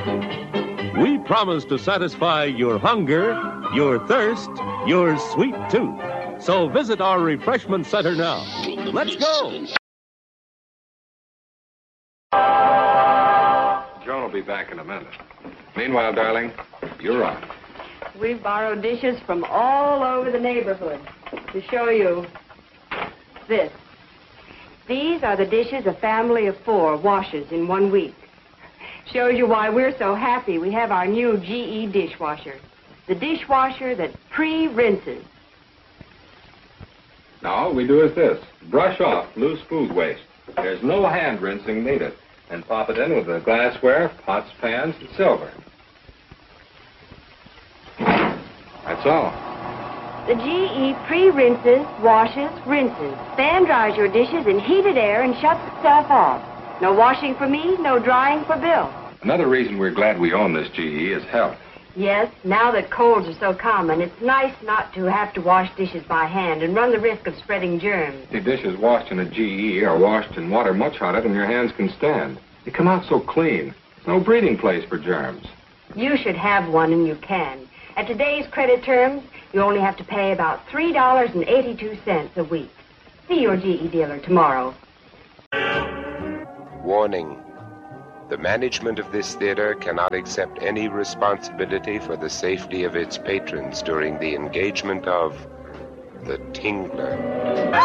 We promise to satisfy your hunger, your thirst, your sweet tooth. So visit our refreshment center now. Let's go. Joan will be back in a minute. Meanwhile, darling, you're on. We've borrowed dishes from all over the neighborhood to show you this. These are the dishes a family of 4 washes in 1 week. Shows you why we're so happy we have our new GE dishwasher. The dishwasher that pre-rinses. Now, all we do is this. Brush off loose food waste. There's no hand rinsing needed. And pop it in with the glassware, pots, pans, and silver. That's all. The GE pre-rinses, washes, rinses. Fan dries your dishes in heated air and shuts itself off. No washing for me, no drying for Bill. Another reason we're glad we own this GE is health. Yes, now that colds are so common, it's nice not to have to wash dishes by hand and run the risk of spreading germs. The dishes washed in a GE are washed in water much hotter than your hands can stand. They come out so clean. There's no breeding place for germs. You should have one, and you can. At today's credit terms, you only have to pay about $3.82 a week. See your GE dealer tomorrow. Warning. The management of this theater cannot accept any responsibility for the safety of its patrons during the engagement of The Tingler.